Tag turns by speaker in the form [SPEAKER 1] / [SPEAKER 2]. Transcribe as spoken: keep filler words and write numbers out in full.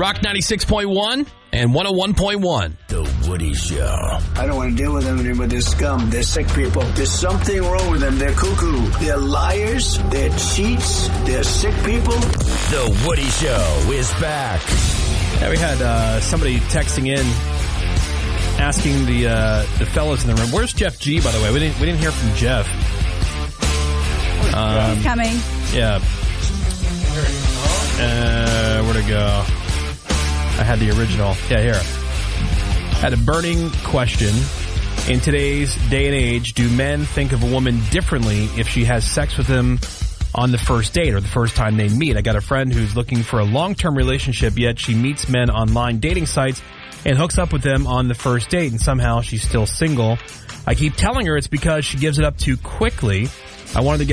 [SPEAKER 1] Rock ninety-six point one and one oh one point one.
[SPEAKER 2] The Woody Show.
[SPEAKER 3] I don't want to deal with them anymore. They're scum. They're sick people. There's something wrong with them. They're cuckoo. They're liars. They're cheats. They're sick people.
[SPEAKER 2] The Woody Show is back.
[SPEAKER 1] Yeah, we had uh, somebody texting in asking the uh, the fellows in the room, where's Jeff G, by the way? We didn't we didn't hear from Jeff. Um,
[SPEAKER 4] He's coming.
[SPEAKER 1] Yeah. Uh, where'd it go? I had the original. Yeah, here. Had a burning question. In today's day and age, do men think of a woman differently if she has sex with them on the first date or the first time they meet? I got a friend who's looking for a long-term relationship, yet she meets men online dating sites and hooks up with them on the first date, and somehow she's still single. I keep telling her it's because she gives it up too quickly. I wanted to get